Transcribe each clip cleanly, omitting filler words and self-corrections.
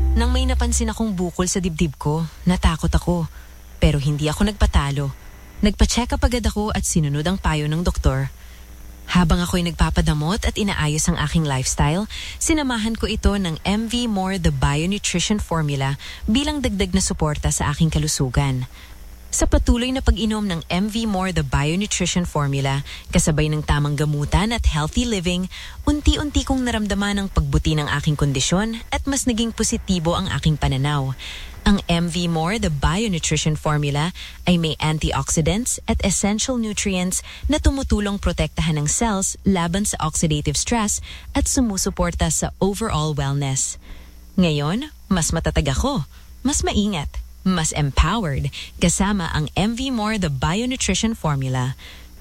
Nang may napansin akong bukol sa dibdib ko, natakot ako. Pero hindi ako nagpatalo. Nagpa-check up agad ako at sinunod ang payo ng doktor. Habang ako'y nagpapadamot at inaayos ang aking lifestyle, sinamahan ko ito ng MV More The Bio-Nutrition Formula bilang dagdag na suporta sa aking kalusugan. Sa patuloy na pag-inom ng MV More The Bio-Nutrition Formula, kasabay ng tamang gamutan at healthy living, unti-unti kong naramdaman ang pagbuti ng aking kondisyon at mas naging positibo ang aking pananaw. Ang MV More The Bio-Nutrition Formula ay may antioxidants at essential nutrients na tumutulong protektahan ng cells laban sa oxidative stress at sumusuporta sa overall wellness. Ngayon, mas matatag ako, mas maingat, mas empowered kasama ang MV More The Bio-Nutrition Formula.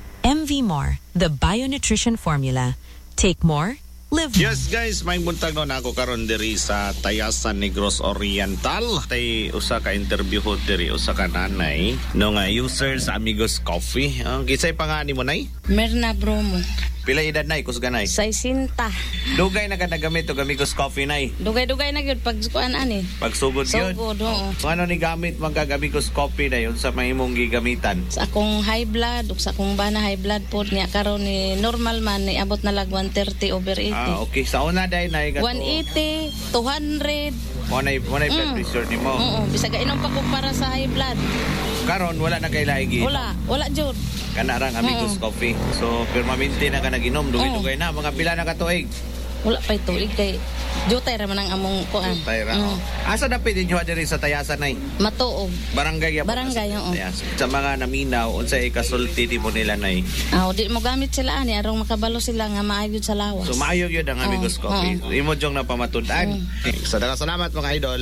MV More The Bio-Nutrition Formula. Take more, live more. Yes guys, may buntag na ako karon diri sa Tayasan Negros Oriental. Tay usa ka interview ho diri usa ka nanay no nga user sa Amigos Coffee. Kisay pangani mo nay? Merna Bromo. Pila edad nay kusganay? 60. Dugay na ka nagamit og Amigos Coffee nay. Dugay-dugay na gyud pag kuan ani. Pagsugod gyud. Sugod, oo. Ano ni gamit man kag Amigos Coffee na yun sa mahimong gigamitan? Sa akong high blood ug sa akong bana high blood pod niya karon ni normal man ni abot na lag 130/80. Okay. Sa una day nay kato. 180, 200. Mo na blood pressure nimo. Oo, bisag inom pa ko para sa high blood. Karon wala na kay laigi. Wala jud. Kana rang Amigos Coffee. So permanente na ka naginom dugay-dugay na mga pila na ka tuig. Wala pa tuig kay jutay ra man ang among kuan. Tayra. Asa dapit inyo diri sa Tayasan nay? Matuog. Barangay ya. Barangay, oo. Sa mga naminaw unsay kasulti di mo nila nay? Di mo gamit sila ani arong makabalo sila nga maayod sa lawas. So maayo gyud ang Amigos Coffee. Imo jong napamatud-an. Sa daghang salamat mga idol.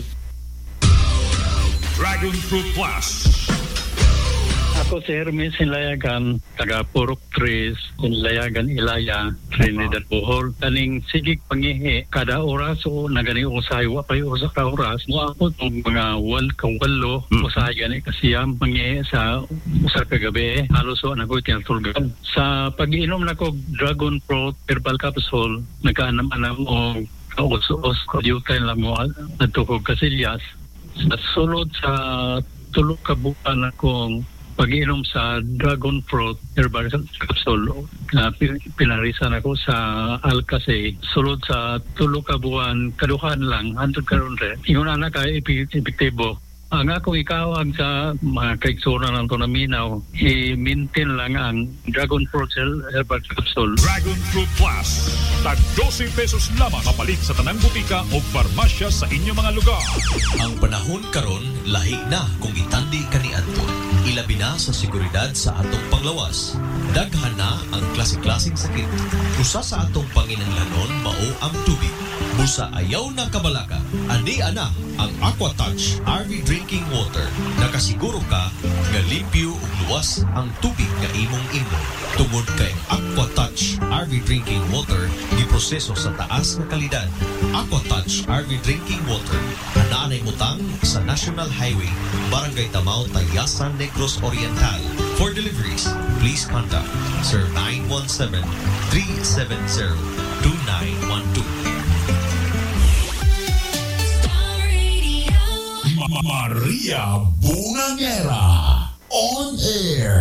Dragon Fruit Plus. Ako si Hermes Sinlayagan, taga Purok 3, Sinlayagan Ilaya, Trinidad Bohol. Kaning sigig pangihi, kada oras o nagani usay, wapay usa ka oras. Mo ako itong mga walo, usay gani kasiyam, pangihi sa usa ka gabi. Halos o nako'y tinatulgan. Sa pag-inom na ko Dragon Fruit Herbal Capsule, nagkaanam-anam o kaus-us, kadyutay lang mo at tukog kasilyas. Sa sulod sa tulog kabukan akong pag-inom sa Dragon Fruit Herbal Capsule na pinarisan ako sa Alcase. Sulod sa tulo ka buwan, kaduhan lang, hantod karon re. Ingon na kay epektibo. Ang akong ikawag sa mga kaiksura ng Tonaminaw, i-maintain lang ang Dragon Fruit Herbal Capsule. Dragon Fruit Plus. Tag 12 pesos lamang mapalit sa tanang butika o farmasya sa inyong mga lugar. Ang panahon karon lahi na kung itandi kaniadto. Ilabi na sa seguridad sa atong panglawas. Daghan na ang klase-klaseng sakit. Usa sa atong panginahanglanon mao ang tubig. Busa ayaw na kabalaka. Andi ana ang AquaTouch RV Drinking Water. Nakasiguro ka nga limpyo ug luwas ang tubig nga imong inom. Tungod kay AquaTouch RV Drinking Water giproseso sa taas nga kalidad. AquaTouch RV Drinking Water anaanay mutang sa National Highway, Barangay Tamao, Tayasan Negros Oriental. For deliveries, please contact Sir 917-370-2912. Maria Bungangera on air.